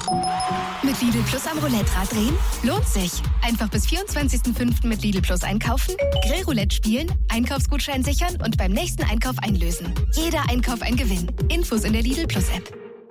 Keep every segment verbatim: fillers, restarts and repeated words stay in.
Mit Lidl Plus am Roulette-Rad drehen? Lohnt sich. Einfach bis vierundzwanzigsten fünften mit Lidl Plus einkaufen, Grillroulette spielen, Einkaufsgutschein sichern und beim nächsten Einkauf einlösen. Jeder Einkauf ein Gewinn. Infos in der Lidl Plus App.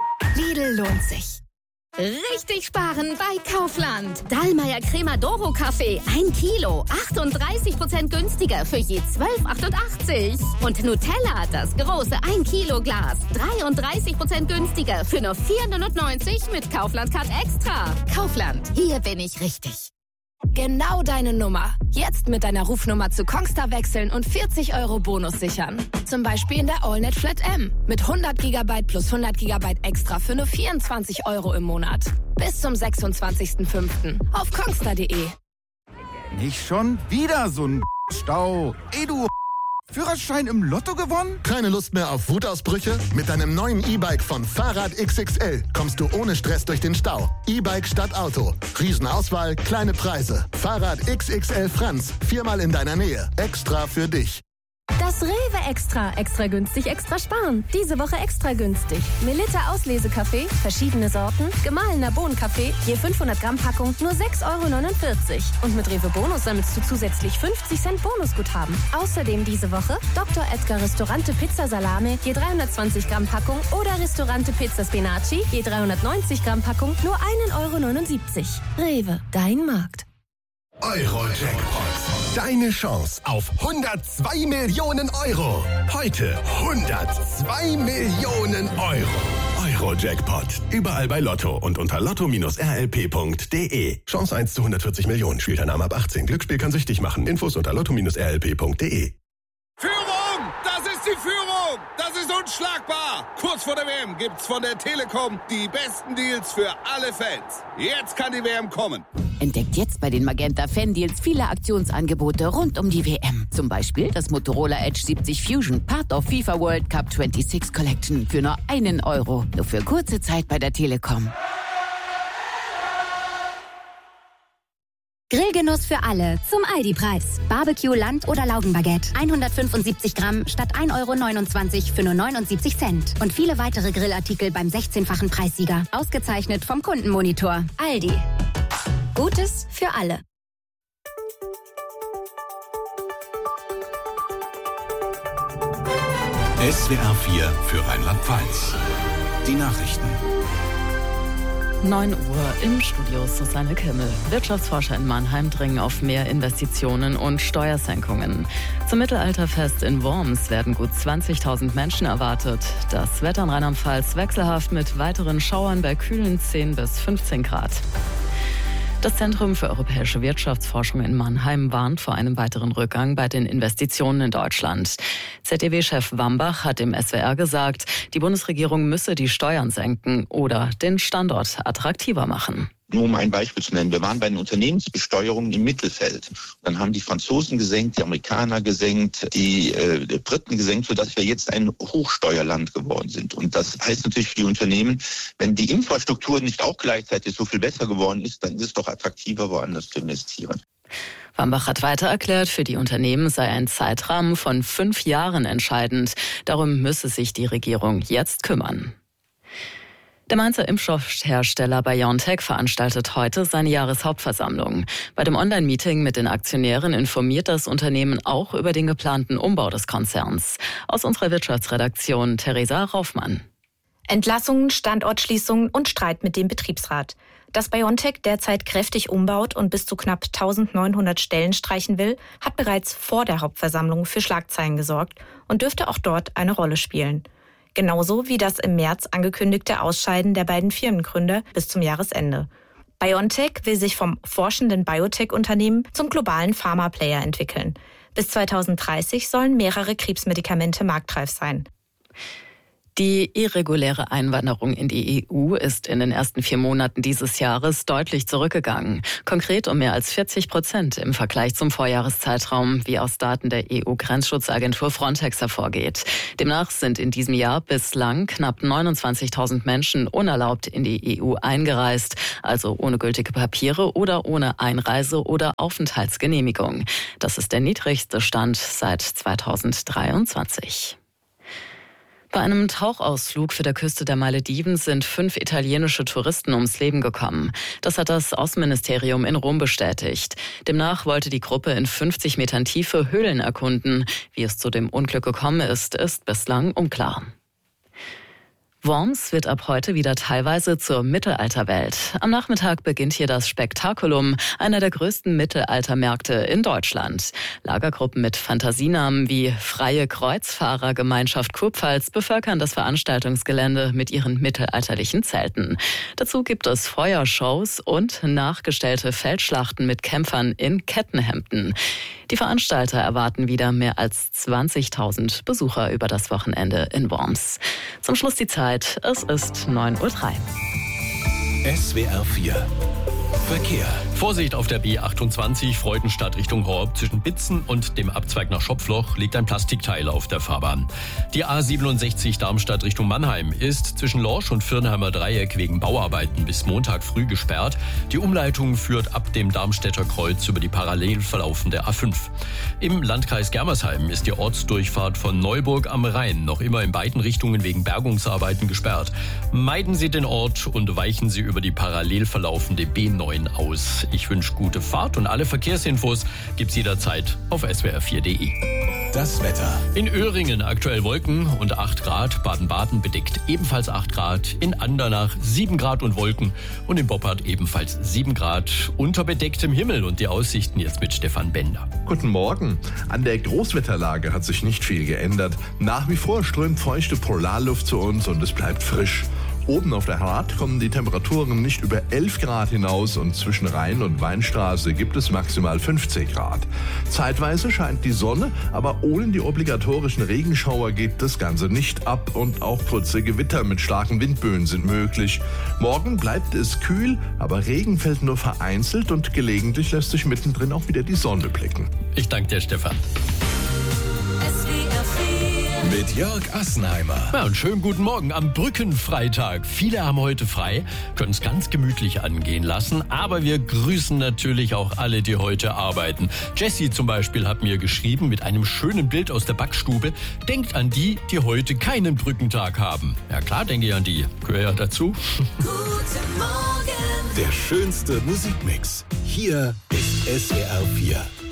Lidl lohnt sich. Richtig sparen bei Kaufland. Dallmayr Crema Doro Kaffee, ein Kilo, achtunddreißig Prozent günstiger für je zwölf Euro achtundachtzig. Und Nutella, das große ein Kilo Glas, dreiunddreißig Prozent günstiger für nur vier neunundneunzig mit Kaufland Card Extra. Kaufland, hier bin ich richtig. Genau deine Nummer. Jetzt mit deiner Rufnummer zu Kongstar wechseln und vierzig Euro Bonus sichern. Zum Beispiel in der AllNet Flat M. Mit hundert Gigabyte plus hundert Gigabyte extra für nur vierundzwanzig Euro im Monat. Bis zum sechsundzwanzigsten fünften auf kongstar punkt de. Nicht schon wieder so ein Stau. Ey, du Führerschein im Lotto gewonnen? Keine Lust mehr auf Wutausbrüche? Mit deinem neuen E-Bike von Fahrrad X X L kommst du ohne Stress durch den Stau. E-Bike statt Auto. Riesenauswahl, kleine Preise. Fahrrad X X L Franz. Viermal in deiner Nähe. Extra für dich. Das Rewe Extra. Extra günstig, extra sparen. Diese Woche extra günstig. Melitta Auslesekaffee, verschiedene Sorten, gemahlener Bohnenkaffee, je fünfhundert Gramm Packung, nur sechs Euro neunundvierzig. Und mit Rewe Bonus sammelst du zusätzlich fünfzig Cent Bonusguthaben. Außerdem diese Woche Doktor Edgar Restaurante Pizza Salame, je dreihundertzwanzig Gramm Packung oder Restaurante Pizza Spinaci, je dreihundertneunzig Gramm Packung, nur ein Euro neunundsiebzig. Rewe, dein Markt. Euro-Jackpot. Deine Chance auf hundertzwei Millionen Euro. Heute hundertzwei Millionen Euro. Euro-Jackpot. Überall bei Lotto und unter lotto Bindestrich r l p punkt d e. Chance eins zu hundertvierzig Millionen. Spielteilnahme ab achtzehn. Glücksspiel kann süchtig machen. Infos unter lotto Bindestrich r l p punkt d e. Führung! Das ist die Führung! Das ist unschlagbar! Kurz vor der W M gibt's von der Telekom die besten Deals für alle Fans. Jetzt kann die W M kommen. Entdeckt jetzt bei den Magenta Fan-Deals viele Aktionsangebote rund um die W M. Zum Beispiel das Motorola Edge siebzig Fusion, Part of FIFA World Cup sechsundzwanzig Collection für nur einen Euro. Nur für kurze Zeit bei der Telekom. Grillgenuss für alle zum Aldi-Preis. Barbecue, Land- oder Laugenbaguette. hundertfünfundsiebzig Gramm statt ein Euro neunundzwanzig für nur neunundsiebzig Cent. Und viele weitere Grillartikel beim sechzehnfachen Preissieger. Ausgezeichnet vom Kundenmonitor. Aldi. Gutes für alle. S W R vier für Rheinland-Pfalz. Die Nachrichten. neun Uhr im Studio Susanne Kimmel. Wirtschaftsforscher in Mannheim dringen auf mehr Investitionen und Steuersenkungen. Zum Mittelalterfest in Worms werden gut zwanzigtausend Menschen erwartet. Das Wetter in Rheinland-Pfalz wechselhaft mit weiteren Schauern bei kühlen zehn bis fünfzehn Grad. Das Zentrum für europäische Wirtschaftsforschung in Mannheim warnt vor einem weiteren Rückgang bei den Investitionen in Deutschland. Z D W-Chef Wambach hat dem S W R gesagt, die Bundesregierung müsse die Steuern senken oder den Standort attraktiver machen. Nur um ein Beispiel zu nennen, wir waren bei den Unternehmensbesteuerungen im Mittelfeld. Dann haben die Franzosen gesenkt, die Amerikaner gesenkt, die, äh, die Briten gesenkt, sodass wir jetzt ein Hochsteuerland geworden sind. Und das heißt natürlich für die Unternehmen, wenn die Infrastruktur nicht auch gleichzeitig so viel besser geworden ist, dann ist es doch attraktiver, woanders zu investieren. Wambach hat weiter erklärt, für die Unternehmen sei ein Zeitrahmen von fünf Jahren entscheidend. Darum müsse sich die Regierung jetzt kümmern. Der Mainzer Impfstoffhersteller BioNTech veranstaltet heute seine Jahreshauptversammlung. Bei dem Online-Meeting mit den Aktionären informiert das Unternehmen auch über den geplanten Umbau des Konzerns. Aus unserer Wirtschaftsredaktion Theresa Raufmann. Entlassungen, Standortschließungen und Streit mit dem Betriebsrat. Dass BioNTech derzeit kräftig umbaut und bis zu knapp eintausendneunhundert Stellen streichen will, hat bereits vor der Hauptversammlung für Schlagzeilen gesorgt und dürfte auch dort eine Rolle spielen. Genauso wie das im März angekündigte Ausscheiden der beiden Firmengründer bis zum Jahresende. BioNTech will sich vom forschenden Biotech-Unternehmen zum globalen Pharma-Player entwickeln. Bis zweitausenddreißig sollen mehrere Krebsmedikamente marktreif sein. Die irreguläre Einwanderung in die E U ist in den ersten vier Monaten dieses Jahres deutlich zurückgegangen. Konkret um mehr als vierzig Prozent im Vergleich zum Vorjahreszeitraum, wie aus Daten der E U-Grenzschutzagentur Frontex hervorgeht. Demnach sind in diesem Jahr bislang knapp neunundzwanzigtausend Menschen unerlaubt in die E U eingereist, also ohne gültige Papiere oder ohne Einreise- oder Aufenthaltsgenehmigung. Das ist der niedrigste Stand seit zweitausenddreiundzwanzig. Bei einem Tauchausflug für der Küste der Malediven sind fünf italienische Touristen ums Leben gekommen. Das hat das Außenministerium in Rom bestätigt. Demnach wollte die Gruppe in fünfzig Metern Tiefe Höhlen erkunden. Wie es zu dem Unglück gekommen ist, ist bislang unklar. Worms wird ab heute wieder teilweise zur Mittelalterwelt. Am Nachmittag beginnt hier das Spektakulum, einer der größten Mittelaltermärkte in Deutschland. Lagergruppen mit Fantasienamen wie Freie Kreuzfahrergemeinschaft Kurpfalz bevölkern das Veranstaltungsgelände mit ihren mittelalterlichen Zelten. Dazu gibt es Feuershows und nachgestellte Feldschlachten mit Kämpfern in Kettenhemden. Die Veranstalter erwarten wieder mehr als zwanzigtausend Besucher über das Wochenende in Worms. Zum Schluss die Zeit. Es ist neun Uhr drei. S W R vier Verkehr. Vorsicht auf der B achtundzwanzig Freudenstadt Richtung Horb. Zwischen Bitzen und dem Abzweig nach Schopfloch liegt ein Plastikteil auf der Fahrbahn. Die A siebenundsechzig Darmstadt Richtung Mannheim ist zwischen Lorsch und Firnheimer Dreieck wegen Bauarbeiten bis Montag früh gesperrt. Die Umleitung führt ab dem Darmstädter Kreuz über die parallel verlaufende A fünf. Im Landkreis Germersheim ist die Ortsdurchfahrt von Neuburg am Rhein noch immer in beiden Richtungen wegen Bergungsarbeiten gesperrt. Meiden Sie den Ort und weichen Sie über die parallel verlaufende B neun aus. Ich wünsche gute Fahrt und alle Verkehrsinfos gibt's jederzeit auf S W R vier Punkt de. Das Wetter. In Öhringen aktuell Wolken und acht Grad. Baden-Baden bedeckt ebenfalls acht Grad. In Andernach sieben Grad und Wolken. Und in Boppard ebenfalls sieben Grad unter bedecktem Himmel. Und die Aussichten jetzt mit Stefan Bender. Guten Morgen. An der Großwetterlage hat sich nicht viel geändert. Nach wie vor strömt feuchte Polarluft zu uns und es bleibt frisch. Oben auf der Hart kommen die Temperaturen nicht über elf Grad hinaus und zwischen Rhein und Weinstraße gibt es maximal fünfzehn Grad. Zeitweise scheint die Sonne, aber ohne die obligatorischen Regenschauer geht das Ganze nicht ab und auch kurze Gewitter mit starken Windböen sind möglich. Morgen bleibt es kühl, aber Regen fällt nur vereinzelt und gelegentlich lässt sich mittendrin auch wieder die Sonne blicken. Ich danke dir, Stefan. Mit Jörg Assenheimer. Ja, und schönen guten Morgen am Brückenfreitag. Viele haben heute frei, können es ganz gemütlich angehen lassen, aber wir grüßen natürlich auch alle, die heute arbeiten. Jessie zum Beispiel hat mir geschrieben mit einem schönen Bild aus der Backstube. Denkt an die, die heute keinen Brückentag haben. Ja klar, denke ich an die. Gehör ja dazu. Guten Morgen. Der schönste Musikmix. Hier ist S W R vier.